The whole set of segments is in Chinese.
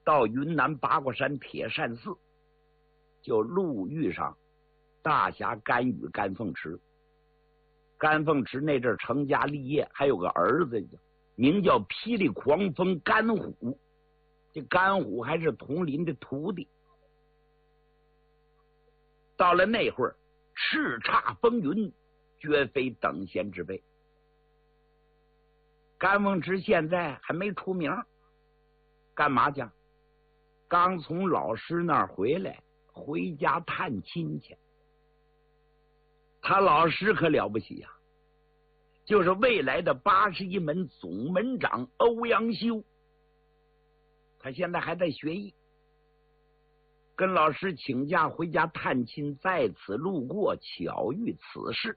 到云南八卦山铁扇寺，就路遇上大侠甘雨、甘凤池。甘凤池那阵成家立业，还有个儿子名叫霹雳狂风甘虎，这甘虎还是佟林的徒弟。到了那会儿，叱咤风云，绝非等闲之辈。甘凤池现在还没出名，干嘛去？刚从老师那儿回来，回家探亲去。他老师可了不起呀，就是未来的81门总门长欧阳修。他现在还在学艺，跟老师请假回家探亲，在此路过，巧遇此事。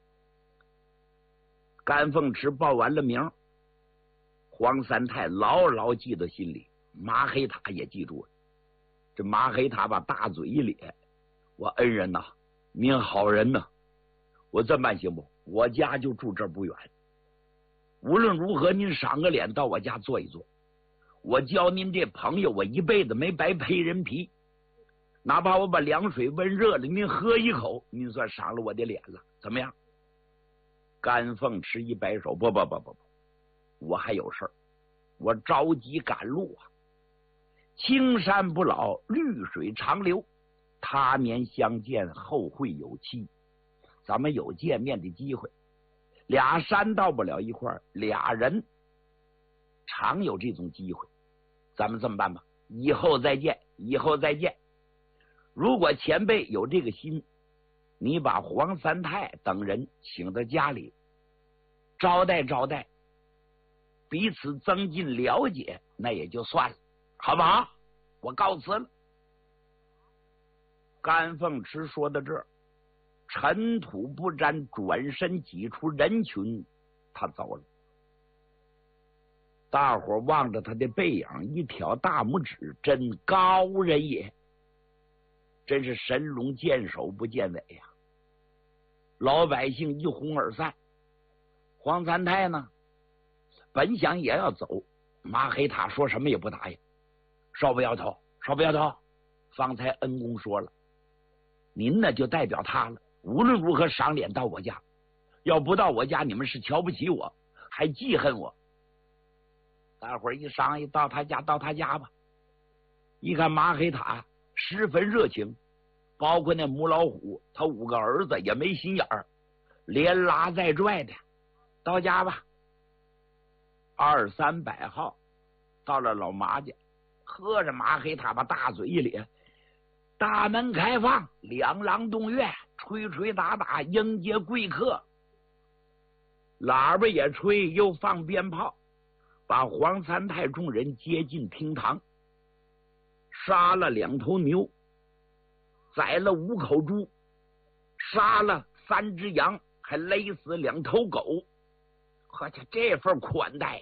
甘凤池报完了名，黄三太牢牢记在心里，马黑塔也记住了。这马黑塔把大嘴一咧：“我恩人呐，您好人呐，我这么办行不？我家就住这儿不远，无论如何您赏个脸到我家坐一坐。我交您这朋友，我一辈子没白赔人皮，哪怕我把凉水温热了，您喝一口，您算赏了我的脸了，怎么样？”甘凤池一摆手：“不，我还有事儿，我着急赶路啊。青山不老，绿水长流，他年相见，后会有期。咱们有见面的机会，俩山到不了一块儿，俩人常有这种机会。咱们这么办吧，以后再见。如果前辈有这个心，你把黄三太等人请到家里，招待，彼此增进了解，那也就算了，好不好？我告辞了。”甘凤池说到这儿，尘土不沾，转身挤出人群，他走了。大伙望着他的背影，一挑大拇指：“真高人也，真是神龙见首不见尾呀！”老百姓一哄而散。黄三太呢，本想也要走，马黑塔说什么也不答应。少不摇头，方才恩公说了，您呢就代表他了，无论如何赏脸到我家，要不到我家，你们是瞧不起我，还记恨我。大伙儿一商议，到他家吧。一看马黑塔十分热情，包括那母老虎，他5个儿子也没心眼儿，连拉带拽的，到家吧。2、300号到了老马家，喝着马黑塔把大嘴一咧：“大门开放，两廊洞院，吹吹打打迎接贵客。”喇叭也吹，又放鞭炮，把黄三太众人接进厅堂。杀了2头牛，宰了5口猪，杀了3只羊，还勒死2头狗。可是这份款待呀！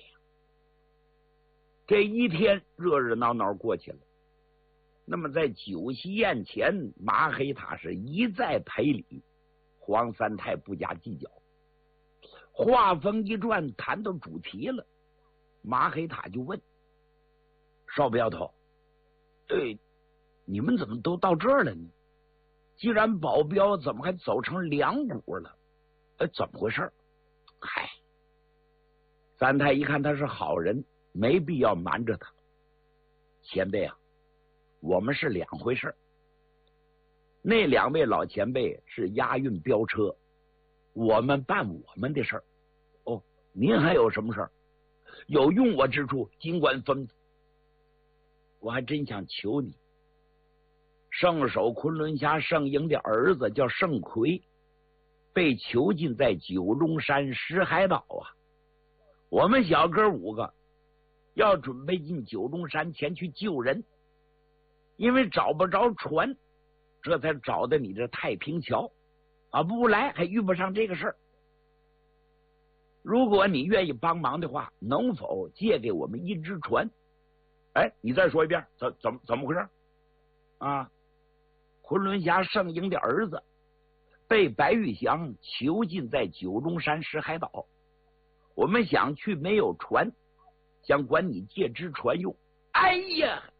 这一天热热闹闹过去了。那么在酒席宴前，马黑塔是一再赔礼，黄三太不加计较。话锋一转，谈到主题了，马黑塔就问：“少不摇头，你们怎么都到这儿了呢？既然保镖，怎么还走成2股了？怎么回事？”嗨，三太一看他是好人，没必要瞒着他。前辈啊，我们是2回事。那2位老前辈是押运镖车，我们办我们的事儿。哦，您还有什么事儿？有用我之处，尽管吩咐。我还真想求你，圣手昆仑侠圣婴的儿子叫圣魁，被囚禁在九龙山石海岛啊。我们小哥5个要准备进九龙山前去救人，因为找不着船，这才找的你这太平桥啊，不来还遇不上这个事儿。如果你愿意帮忙的话，能否借给我们1只船？你再说一遍，怎么回事啊？昆仑侠圣婴的儿子被白玉祥囚禁在九龙山石海岛，我们想去，没有船，想管你借只船用。哎呀，